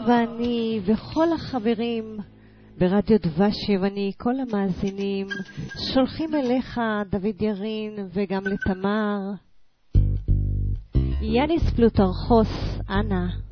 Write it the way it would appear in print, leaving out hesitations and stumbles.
ואני וכל החברים ברדיו דבש יווני, כל המאזינים, שולחים אליך דוד ירין וגם לתמר. יאניס פלוטרכוס, אנה.